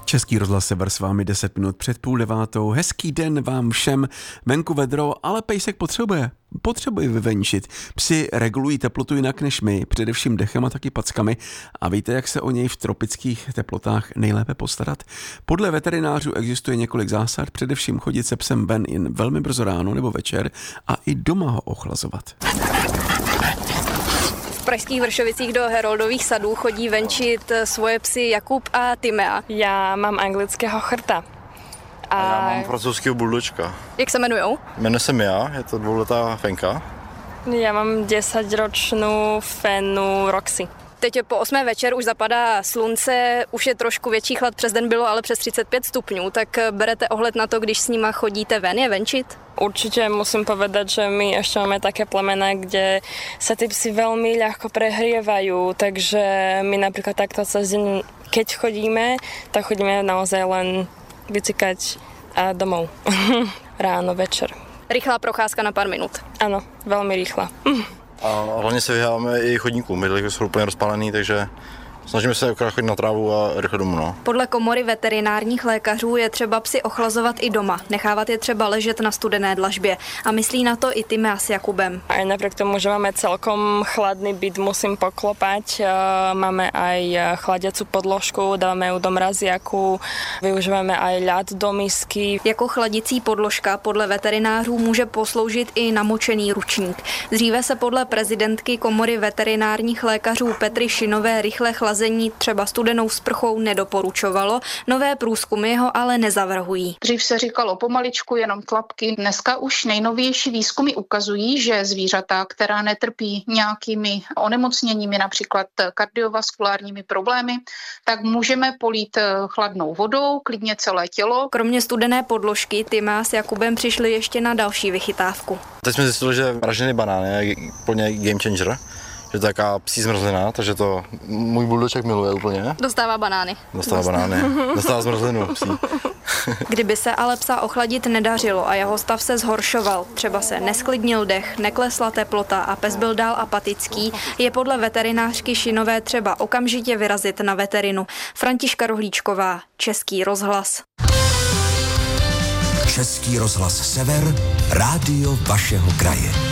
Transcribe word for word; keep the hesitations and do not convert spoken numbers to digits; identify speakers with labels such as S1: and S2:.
S1: Český rozhlas Sever s vámi deset minut před půl devátou. Hezký den vám všem. Venku vedro, ale pejsek potřebuje. Potřebuje vyvenčit. Psi regulují teplotu jinak než my, především dechem a taky packami. A víte, jak se o něj v tropických teplotách nejlépe postarat? Podle veterinářů existuje několik zásad, především chodit se psem ven jen velmi brzo ráno nebo večer a i doma ho ochlazovat.
S2: V pražských Vršovicích do Heroldových sadů chodí venčit svoje psy Jakub a Timea.
S3: Já mám anglického chrta.
S4: A, a já mám francouzského buldočka.
S2: Jak se jmenujou?
S4: Jmenuje se Mia, je to dvouletá fenka.
S3: Já mám desaťročnú fenu Roxy.
S2: Teď po osmé večer už zapadá slunce, už je trošku větší chlad, přes den bylo ale přes třicet pět stupňů, tak berete ohled na to, když s nima chodíte ven, je venčit?
S3: Určite musím povedať, že my ešte máme také plemená, kde sa tí psi veľmi ľahko prehrievajú, takže my napríklad takto cez deň, keď chodíme, tak chodíme naozaj len vycikať a domov. Ráno, večer.
S2: Rychlá procházka na pár minut.
S3: Áno, veľmi rýchla.
S4: A hlavně se vyháváme i chodníkům, bydlíky jsou úplně rozpálený, takže snažíme se akorát chodit na trávu a rychle domů. No.
S2: Podle komory veterinárních lékařů je třeba psy ochlazovat i doma. Nechávat je třeba ležet na studené dlažbě. A myslí na to i Timea s Jakubem.
S3: Aj napriek tomu, že máme celkom chladný byt, musím poklopať. Máme aj chladiacu podložku, dáme ju do mraziaku, využíváme aj ľad do misky.
S2: Jako chladicí podložka podle veterinářů může posloužit i namočený ručník. Dříve se podle prezidentky komory veterinárních lékařů Petry Šinové rychle chlazení třeba studenou sprchou nedoporučovalo, nové průzkumy ho ale nezavrhují.
S5: Dřív se říkalo pomaličku, jenom tlapky. Dneska už nejnovější výzkumy ukazují, že zvířata, která netrpí nějakými onemocněními, například kardiovaskulárními problémy, tak můžeme polít chladnou vodou, klidně celé tělo.
S2: Kromě studené podložky Timea s Jakubem přišli ještě na další vychytávku.
S4: Teď jsme zjistili, že pražený banán je plně game changer. Že to je taká psí zmrzlina, takže to můj buldoček miluje úplně.
S2: Dostává banány.
S4: Dostává banány, dostává zmrzlinu psí.
S2: Kdyby se ale psa ochladit nedařilo a jeho stav se zhoršoval, třeba se nesklidnil dech, neklesla teplota a pes byl dál apatický, je podle veterinářky Šinové třeba okamžitě vyrazit na veterinu. Františka Rohlíčková, Český rozhlas.
S6: Český rozhlas Sever, rádio vašeho kraje.